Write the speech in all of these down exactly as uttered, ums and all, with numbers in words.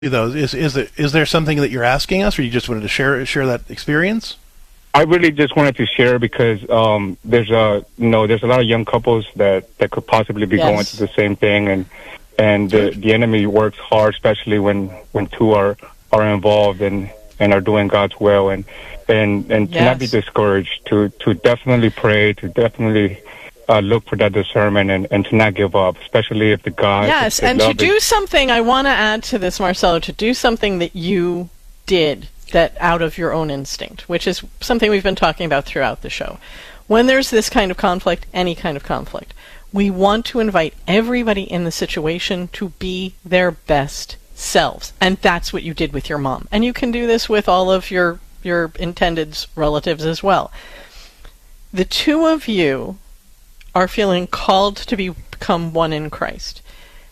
though, is is there, is there something that you're asking us, or you just wanted to share share that experience? I really just wanted to share because um, there's a you know there's a lot of young couples that, that could possibly be yes. going through the same thing, and and the, the enemy works hard, especially when, when two are are involved and, and are doing God's will, and and and yes. to not be discouraged, to to definitely pray, to definitely uh, look for that discernment, and, and to not give up, especially if the God yes, is, is and loving. To do something. I want to add to this, Marcelo, to do something that you did. That out of your own instinct, which is something we've been talking about throughout the show. When there's this kind of conflict, any kind of conflict, we want to invite everybody in the situation to be their best selves. And that's what you did with your mom. And you can do this with all of your, your intended relatives as well. The two of you are feeling called to be, become one in Christ.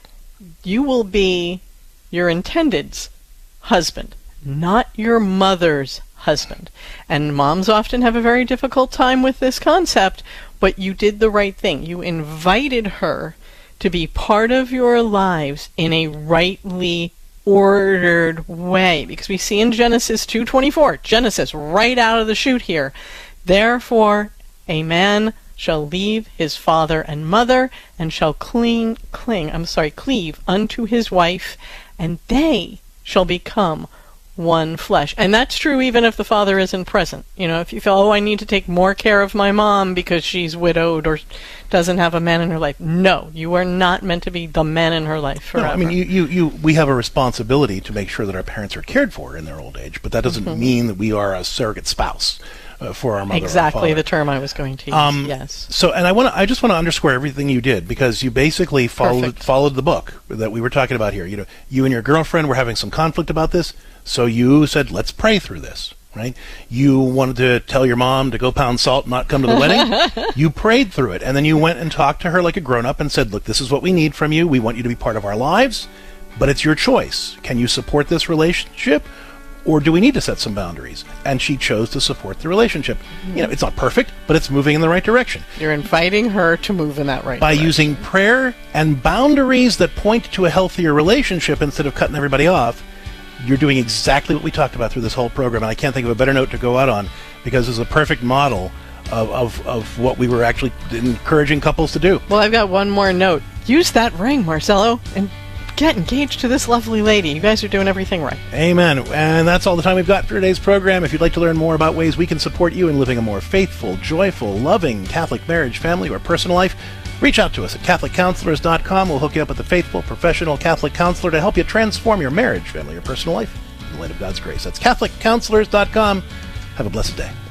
You will be your intended's husband, not your mother's husband. And moms often have a very difficult time with this concept, but you did the right thing. You invited her to be part of your lives in a rightly ordered way. Because we see in Genesis two twenty-four, Genesis right out of the chute here, therefore a man shall leave his father and mother and shall cling, cling, I'm sorry, cleave unto his wife, and they shall become one flesh. And that's true even if the father isn't present. You know, if you feel, oh, I need to take more care of my mom because she's widowed or doesn't have a man in her life. No, you are not meant to be the man in her life forever. No, I mean, you, you, you, we have a responsibility to make sure that our parents are cared for in their old age, but that doesn't mm-hmm. mean that we are a surrogate spouse uh, for our mother. Exactly or the term I was going to use. Um, yes. So, and I want to, I just want to underscore everything you did, because you basically followed Perfect. followed the book that we were talking about here. You know, you and your girlfriend were having some conflict about this. So you said, let's pray through this, right? You wanted to tell your mom to go pound salt and not come to the wedding. You prayed through it. And then you went and talked to her like a grown-up and said, look, this is what we need from you. We want you to be part of our lives, but it's your choice. Can you support this relationship, or do we need to set some boundaries? And she chose to support the relationship. Mm-hmm. You know, it's not perfect, but it's moving in the right direction. You're inviting her to move in that right By direction. using prayer and boundaries that point to a healthier relationship instead of cutting everybody off. You're doing exactly what we talked about through this whole program, and I can't think of a better note to go out on, because it's a perfect model of, of, of what we were actually encouraging couples to do. Well, I've got one more note. Use that ring, Marcelo, and get engaged to this lovely lady. You guys are doing everything right. Amen. And that's all the time we've got for today's program. If you'd like to learn more about ways we can support you in living a more faithful, joyful, loving Catholic marriage, family, or personal life, reach out to us at Catholic Counselors dot com. We'll hook you up with a faithful, professional Catholic counselor to help you transform your marriage, family, or personal life in the light of God's grace. That's Catholic Counselors dot com. Have a blessed day.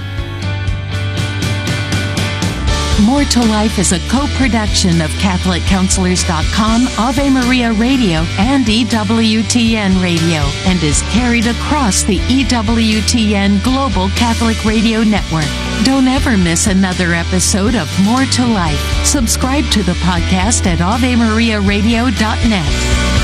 More to Life is a co-production of Catholic Counselors dot com, Ave Maria Radio, and E W T N Radio, and is carried across the E W T N Global Catholic Radio Network. Don't ever miss another episode of More to Life. Subscribe to the podcast at Ave Maria Radio dot net.